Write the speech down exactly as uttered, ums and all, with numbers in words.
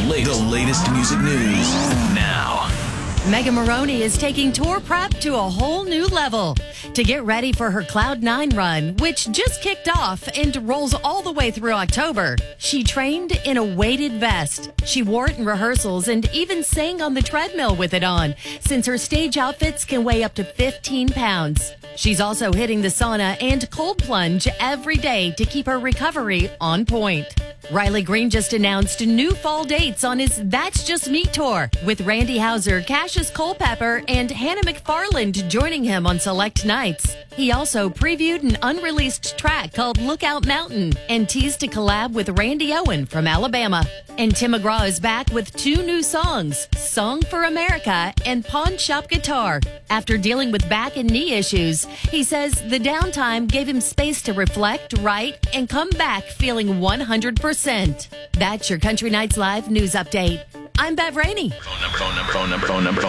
late, the latest music news now. Megan Moroney is taking tour prep to a whole new level to get ready for her Cloud nine run, which just kicked off and rolls all the way through October. She trained in a weighted vest. She wore it in rehearsals and even sang on the treadmill with it on, since her stage outfits can weigh up to fifteen pounds. She's also hitting the sauna and cold plunge every day to keep her recovery on point. Riley Green just announced new fall dates on his That's Just Me tour, with Randy Houser, Cassius Culpepper, and Hannah McFarland joining him on select nights. He also previewed an unreleased track called Lookout Mountain and teased a collab with Randy Owen from Alabama. And Tim McGraw is back with two new songs, Song for America and Pawn Shop Guitar. After dealing with back and knee issues, he says the downtime gave him space to reflect, write, and come back feeling one hundred percent. That's your Country Nights Live news update. I'm Bev Rainey. Phone number, phone number, phone number, phone number.